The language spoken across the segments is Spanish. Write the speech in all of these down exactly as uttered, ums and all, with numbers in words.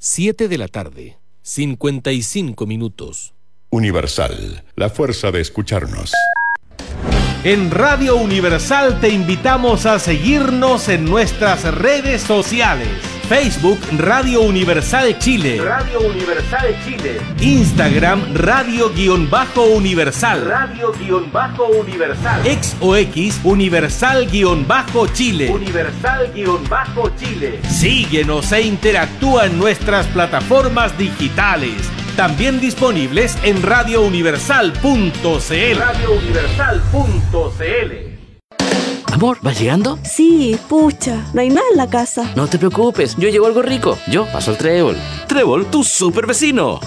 siete de la tarde, cincuenta y cinco minutos. Universal, la fuerza de escucharnos. En Radio Universal te invitamos a seguirnos en nuestras redes sociales. Facebook Radio Universal Chile. Radio Universal Chile. Instagram Radio-Universal. Radio-Universal. Ex o X Universal-Chile. Universal-Chile. Síguenos e interactúa en nuestras plataformas digitales. También disponibles en radio universal punto c l. radio universal punto c l. Amor, ¿vas llegando? Sí, pucha, no hay nada en la casa. No te preocupes, yo llevo algo rico. Yo paso al Trébol. Trébol, tu super vecino.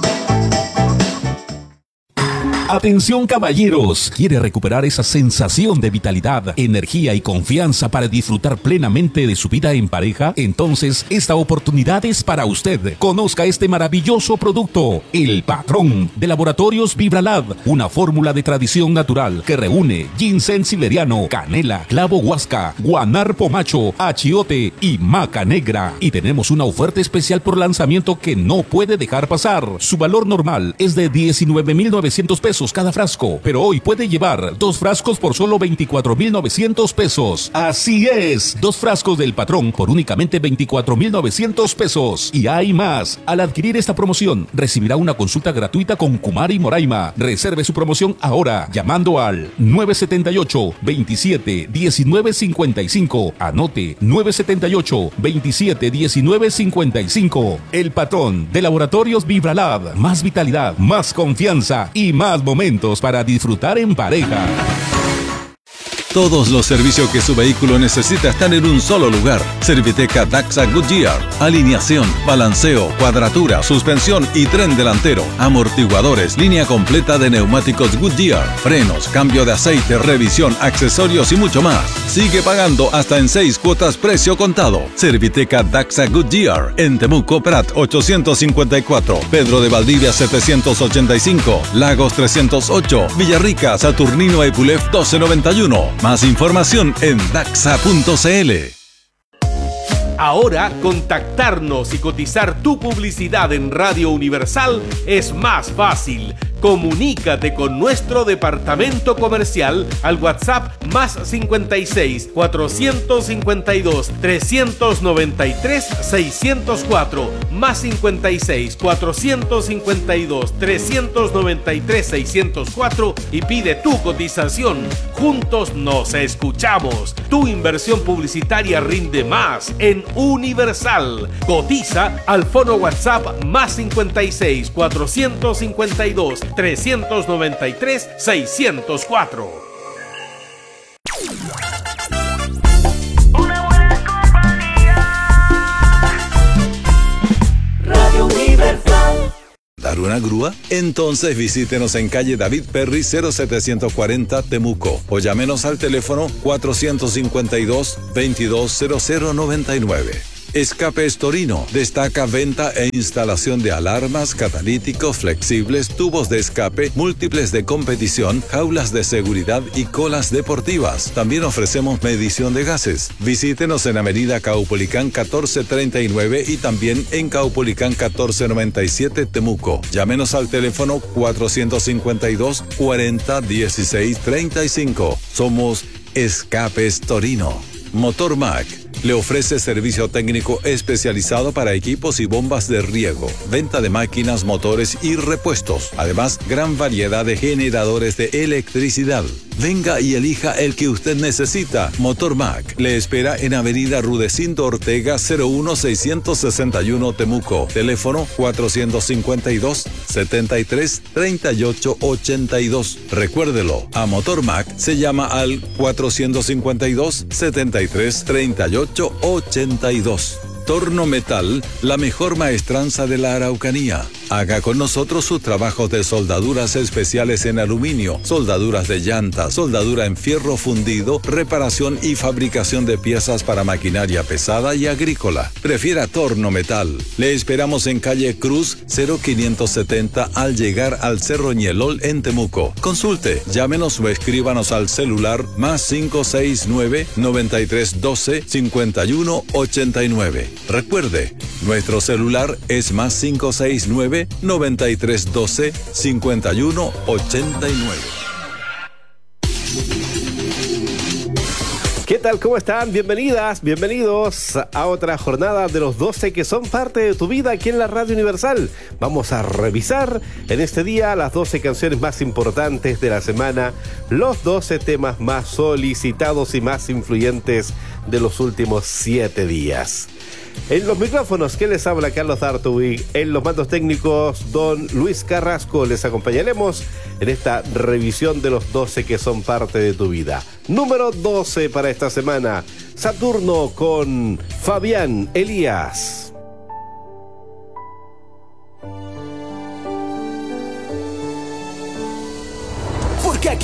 Atención caballeros, ¿quiere recuperar esa sensación de vitalidad, energía y confianza para disfrutar plenamente de su vida en pareja? Entonces, esta oportunidad es para usted. Conozca este maravilloso producto, El Patrón, de Laboratorios Vibralab, una fórmula de tradición natural que reúne ginseng siberiano, canela, clavo huasca, guanar pomacho, achiote y maca negra. Y tenemos una oferta especial por lanzamiento que no puede dejar pasar. Su valor normal es de diecinueve mil novecientos pesos cada frasco, pero hoy puede llevar dos frascos por solo veinticuatro mil novecientos pesos. Así es, dos frascos del Patrón por únicamente veinticuatro mil novecientos pesos. Y hay más. Al adquirir esta promoción, recibirá una consulta gratuita con Kumari Moraima. Reserve su promoción ahora, llamando al nueve siete ocho, veintisiete, diecinueve cincuenta y cinco. Anote, nueve siete ocho, veintisiete, diecinueve cincuenta y cinco. El Patrón de Laboratorios Vibralab. Más vitalidad, más confianza y más momentos para disfrutar en pareja. Todos los servicios que su vehículo necesita están en un solo lugar. Serviteca Daxa Goodyear. Alineación, balanceo, cuadratura, suspensión y tren delantero. Amortiguadores, línea completa de neumáticos Goodyear. Frenos, cambio de aceite, revisión, accesorios y mucho más. Sigue pagando hasta en seis cuotas precio contado. Serviteca Daxa Goodyear. En Temuco, Prat ochocientos cincuenta y cuatro. Pedro de Valdivia setecientos ochenta y cinco. Lagos trescientos ocho. Villarrica, Saturnino Epulef doce noventa y uno. Más información en daxa punto c l. Ahora, contactarnos y cotizar tu publicidad en Radio Universal es más fácil. Comunícate con nuestro departamento comercial al WhatsApp más cincuenta y seis, cuatrocientos cincuenta y dos, trescientos noventa y tres, seiscientos cuatro, más cincuenta y seis, cuatrocientos cincuenta y dos, trescientos noventa y tres, seiscientos cuatro y pide tu cotización. Juntos nos escuchamos. Tu inversión publicitaria rinde más en Universal. Cotiza al fono WhatsApp más cincuenta y seis, cuatrocientos cincuenta y dos, trescientos noventa y tres, seiscientos cuatro. Una buena compañía. Radio Universal. ¿Dar una grúa? Entonces visítenos en calle David Perry cero setecientos cuarenta Temuco o llámenos al teléfono cuatrocientos cincuenta y dos, veintidós cero cero noventa y nueve. Escapes Torino destaca venta e instalación de alarmas, catalíticos flexibles, tubos de escape, múltiples de competición, jaulas de seguridad y colas deportivas. También ofrecemos medición de gases. Visítenos en Avenida Caupolicán catorce treinta y nueve y también en Caupolicán catorce noventa y siete Temuco. Llámenos al teléfono cuatrocientos cincuenta y dos, cuarenta, dieciséis, treinta y cinco. Somos Escapes Torino. Motor Mac le ofrece servicio técnico especializado para equipos y bombas de riego, venta de máquinas, motores y repuestos. Además, gran variedad de generadores de electricidad. Venga y elija el que usted necesita. Motor Mac le espera en Avenida Rudecindo Ortega cero uno seiscientos sesenta y uno Temuco. Teléfono cuatrocientos cincuenta y dos, setenta y tres, treinta y ocho, ochenta y dos. Recuérdelo, a Motor Mac se llama al cuatrocientos cincuenta y dos, setenta y tres, treinta y ocho, ochenta y dos. Torno Metal, la mejor maestranza de la Araucanía. Haga con nosotros sus trabajos de soldaduras especiales en aluminio, soldaduras de llanta, soldadura en fierro fundido, reparación y fabricación de piezas para maquinaria pesada y agrícola. Prefiera Torno Metal. Le esperamos en calle Cruz cero quinientos setenta al llegar al Cerro Ñelol en Temuco. Consulte, llámenos o escríbanos al celular más cinco seis nueve, noventa y tres doce, cincuenta y uno ochenta y nueve. Recuerde, Nuestro celular es más cinco seis nueve, nueve tres uno dos, cinco uno ocho nueve. ¿Qué tal? ¿Cómo están? Bienvenidas, bienvenidos a otra jornada de los doce que son parte de tu vida aquí en la Radio Universal. Vamos a revisar en este día las doce canciones más importantes de la semana, los doce temas más solicitados y más influyentes de los últimos siete días. En los micrófonos, ¿qué les habla? Carlos D'Artowig. En los mandos técnicos, don Luis Carrasco. Les acompañaremos en esta revisión de los doce que son parte de tu vida. Número doce para esta semana, Saturno con Fabián Elías.